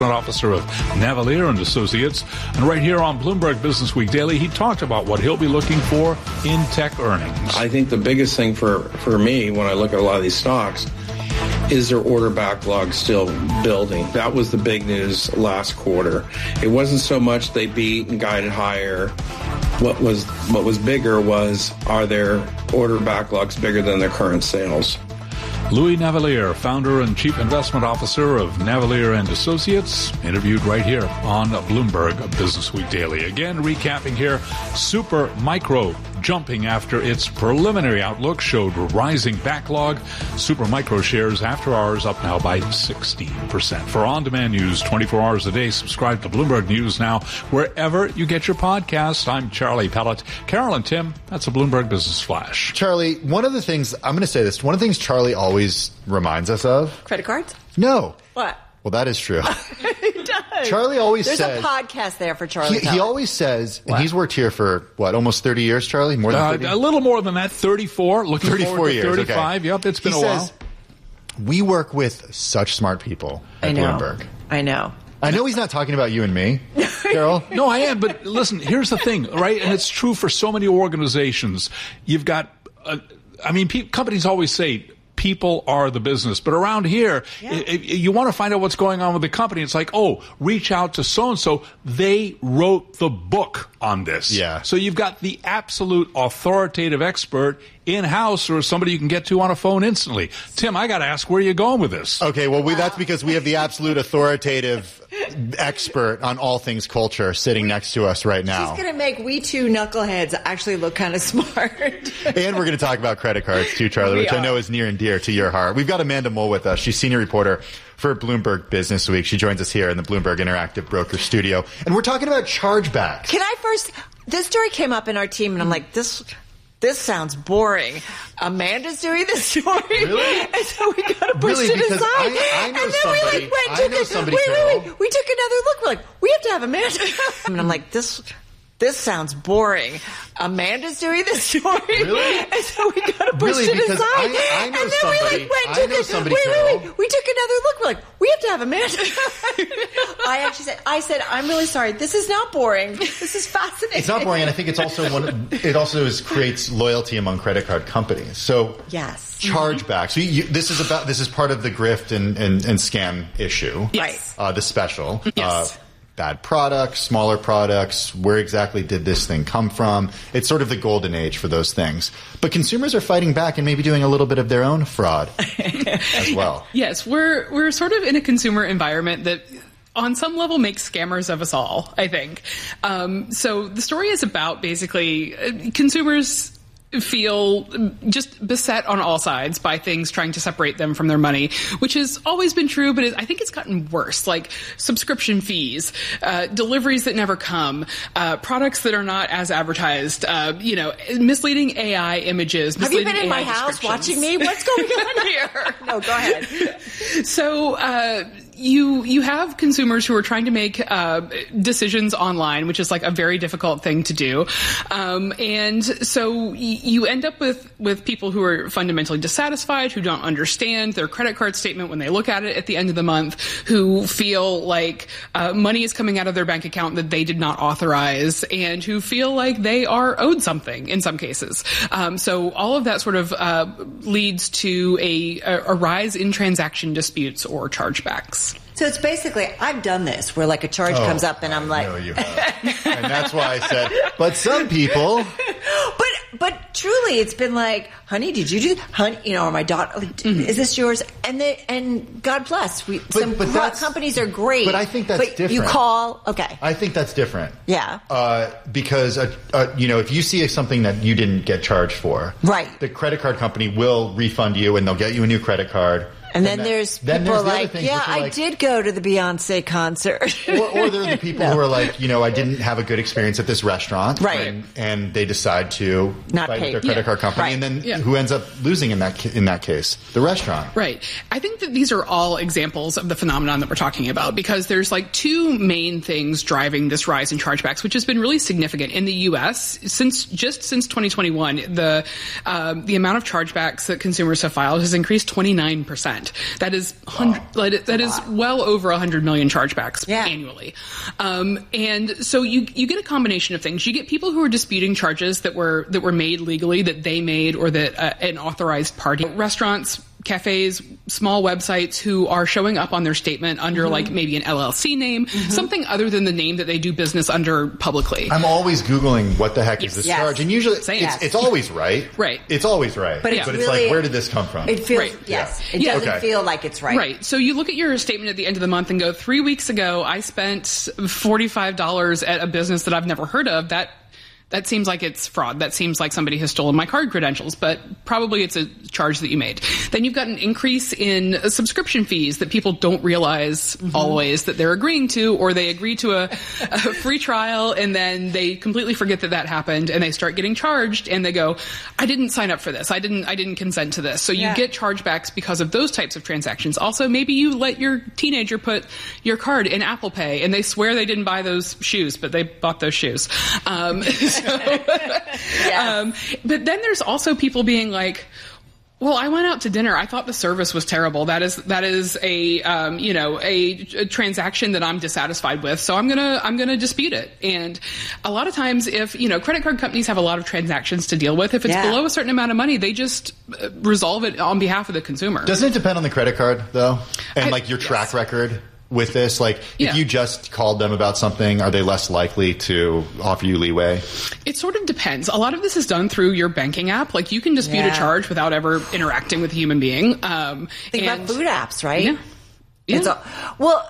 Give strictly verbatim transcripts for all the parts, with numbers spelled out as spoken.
Officer of Navalier and Associates. And right here on Bloomberg Business Week Daily, he talked about what he'll be looking for in tech earnings. I think the biggest thing for, for me when I look at a lot of these stocks is their order backlog still building. That was the big news last quarter. It wasn't so much they beat and guided higher. What was what was bigger was, are their order backlogs bigger than their current sales? Louis Navalier, founder and chief investment officer of Navalier and Associates, interviewed right here on Bloomberg Business Week Daily. Again, recapping here, Super Micro jumping after its preliminary outlook showed rising backlog. Super Micro shares after hours up now by sixteen percent. For on-demand news twenty-four hours a day, subscribe to Bloomberg News now wherever you get your podcasts. I'm Charlie Pellet. Carol and Tim, that's a Bloomberg Business Flash. Charlie, one of the things, I'm going to say this, one of the things Charlie always reminds us of. Credit cards? No. What? Well, that is true. He does. Charlie always There's says... There's a podcast there for Charlie. He, he always says, what? And he's worked here for, what, almost thirty years, Charlie? More than thirty? Uh, a little more than that, thirty-four. Looking thirty-four forward to years, thirty-five. Okay. Yep, it's been he a says, while. We work with such smart people at I know. Bloomberg. I know. I know he's not talking about you and me, Carol. No, I am. But listen, here's the thing, right? And it's true for so many organizations. You've got, uh, I mean, pe- companies always say, people are the business. But around here, yeah. it, it, you want to find out what's going on with the company. It's like, oh, reach out to so-and-so. They wrote the book on this. Yeah. So you've got the absolute authoritative expert in-house or somebody you can get to on a phone instantly. Tim, I got to ask, where are you going with this? Okay, well, we, that's because we have the absolute authoritative expert on all things culture sitting next to us right now. She's going to make we two knuckleheads actually look kind of smart. And we're going to talk about credit cards too, Charlie, we which are. I know is near and dear to your heart. We've got Amanda Mull with us. She's senior reporter for Bloomberg Business Week. She joins us here in the Bloomberg Interactive Broker Studio. And we're talking about chargebacks. Can I first... This story came up in our team, and I'm like, this... This sounds boring. Amanda's doing this story. Really? And so we got to push really? it Because aside. I, I know and then somebody. we like went, I took know a, somebody, wait, Carol. wait, wait. We took another look. We're like, we have to have Amanda. And I'm like, this... This sounds boring. Amanda's doing this story. Really? And so we got to push really? it Because aside. I, I know and then somebody. we like went, I took know a, somebody, wait, Carol. wait, wait. We took another look. We're like, we have to have Amanda. I actually said, I said, I'm really sorry. This is not boring. This is fascinating. It's not boring, and I think it's also one. It also is, creates loyalty among credit card companies. So yes, chargeback. So you, this is about this is part of the grift and, and, and scam issue. Yes. Uh, the special. Yes. Uh, Bad products, smaller products, where exactly did this thing come from? It's sort of the golden age for those things. But consumers are fighting back and maybe doing a little bit of their own fraud as well. Yes, we're we're sort of in a consumer environment that on some level makes scammers of us all, I think. Um, so the story is about basically uh, consumers feel just beset on all sides by things trying to separate them from their money, which has always been true, but I think it's gotten worse, like subscription fees, uh, deliveries that never come, uh, products that are not as advertised, uh, you know, misleading A I images. Have you been in A I my house watching me? What's going on here? No, go ahead. So, uh, You you have consumers who are trying to make uh, decisions online, which is like a very difficult thing to do, um, and so y- you end up with with people who are fundamentally dissatisfied, who don't understand their credit card statement when they look at it at the end of the month, who feel like uh, money is coming out of their bank account that they did not authorize, and who feel like they are owed something in some cases. Um, so all of that sort of uh, leads to a, a rise in transaction disputes or chargebacks. So it's basically, I've done this, where like a charge Oh, comes up and I'm like... No, you have. And that's why I said, but some people... But but truly, it's been like, honey, did you do, honey, you know, or my daughter, mm-hmm. is this yours? And they, and God bless, we, But- some but co- that's- companies are great. but I think that's but different. You call, okay. I think that's different. Yeah. Uh, because, uh, uh, you know, if you see something that you didn't get charged for, right, the credit card company will refund you and they'll get you a new credit card. And then that, there's then people there's the like, other things, yeah, which are I like, did go to the Beyonce concert. or, or they're the people No. who are like, you know, I didn't have a good experience at this restaurant. Right. And, and they decide to Not fight pay. with their credit Yeah. card company. Right. And then Yeah. who ends up losing in that ca- in that case? The restaurant. Right. I think that these are all examples of the phenomenon that we're talking about, because there's like two main things driving this rise in chargebacks, which has been really significant in the U S since just since twenty twenty-one. The um, the amount of chargebacks that consumers have filed has increased twenty-nine percent. percent. That is hundred, oh, that is well over one hundred million chargebacks yeah. annually. Um, and so you you get a combination of things. You get people who are disputing charges that were that were made legally, that they made, or that uh, an authorized party. Restaurants, cafes, small websites who are showing up on their statement under mm-hmm. like maybe an L L C name, mm-hmm. something other than the name that they do business under publicly. I'm always Googling what the heck yes. is this yes. charge, and usually it's, yes. it's always right. Right. It's always right. But it's, but really, it's like, where did this come from? It feels, right. yes. Yeah. It yeah. doesn't okay. feel like it's right. Right. So you look at your statement at the end of the month and go, three weeks ago, I spent forty-five dollars at a business that I've never heard of. That That seems like it's fraud. That seems like somebody has stolen my card credentials, but probably it's a charge that you made. Then you've got an increase in subscription fees that people don't realize mm-hmm. always that they're agreeing to, or they agree to a, a free trial and then they completely forget that that happened and they start getting charged and they go, I didn't sign up for this. I didn't, I didn't consent to this. So you yeah. get chargebacks because of those types of transactions. Also, maybe you let your teenager put your card in Apple Pay and they swear they didn't buy those shoes, but they bought those shoes. Um, So, yes. um, but then there's also people being like, well, I went out to dinner. I thought the service was terrible. That is, that is a, um, you know, a, a transaction that I'm dissatisfied with. So I'm going to, I'm going to dispute it. And a lot of times if, you know, credit card companies have a lot of transactions to deal with. If it's yeah. below a certain amount of money, they just uh, resolve it on behalf of the consumer. Doesn't it depend on the credit card though? And I, like your track yes. record? With this, like, if yeah. you just called them about something, are they less likely to offer you leeway? It sort of depends. A lot of this is done through your banking app. Like, you can dispute yeah. a charge without ever interacting with a human being. Um, Think and, about food apps, right? Yeah. yeah. It's all, well,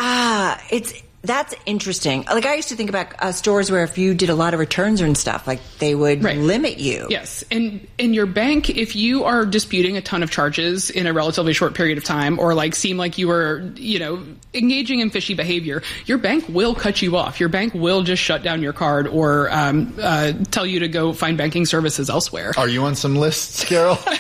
ah, it's that's interesting. Like, I used to think about uh, stores where if you did a lot of returns and stuff, like they would right. limit you. Yes, and in your bank, if you are disputing a ton of charges in a relatively short period of time, or like seem like you are, you know, engaging in fishy behavior, your bank will cut you off. Your bank will just shut down your card or um, uh, tell you to go find banking services elsewhere. Are you on some lists, Carol? What's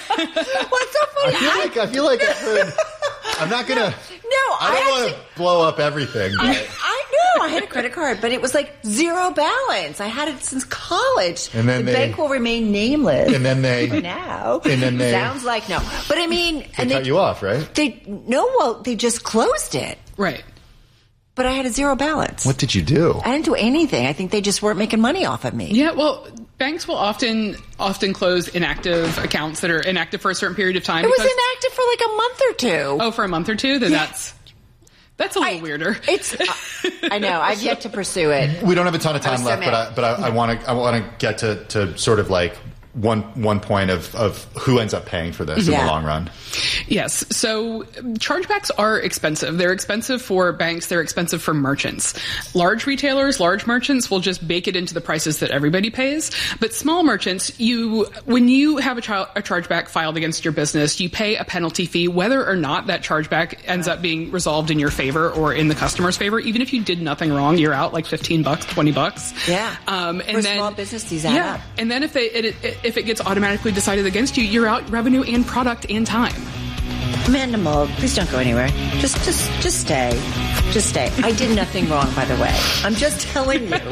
so funny? I feel like I feel like I've heard. I'm not gonna. No, I I don't want actually, to blow up everything. But. I, I know I had a credit card, but it was like zero balance. I had it since college. And then the they, bank will remain nameless. And then they now. And then they sounds like no, but I mean, they and cut they, you off, right? They no, well, they just closed it. Right. But I had a zero balance. What did you do? I didn't do anything. I think they just weren't making money off of me. Yeah, well, banks will often often close inactive accounts that are inactive for a certain period of time. It was because, inactive for like a month or two. Oh, for a month or two? Then yeah. that's that's a little I, weirder. It's. Uh, I know. I've yet to pursue it. We don't have a ton of time so left, mad. but I, but I, I want to I want to get to, to sort of like one one point of, of who ends up paying for this yeah. in the long run. Yes. So chargebacks are expensive. They're expensive for banks. They're expensive for merchants. Large retailers, large merchants will just bake it into the prices that everybody pays. But small merchants, you when you have a, char- a chargeback filed against your business, you pay a penalty fee, whether or not that chargeback ends up being resolved in your favor or in the customer's favor. Even if you did nothing wrong, you're out like fifteen bucks, twenty bucks. Yeah. Um, and for then, small business, these add yeah. up. And then if they, it, it, if it gets automatically decided against you, you're out revenue and product and time. Amanda Mull, please don't go anywhere. Just, just, just stay. Just stay. I did nothing wrong, by the way. I'm just telling you.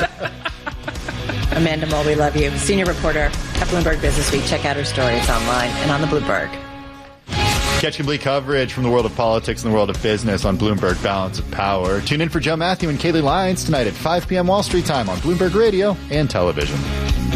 Amanda Mull, we love you. Senior reporter at Bloomberg Business Week. Check out her story. It's online and on the Bloomberg. Catch complete coverage from the world of politics and the world of business on Bloomberg Balance of Power. Tune in for Joe Matthew and Kaylee Lyons tonight at five p.m. Wall Street time on Bloomberg Radio and television.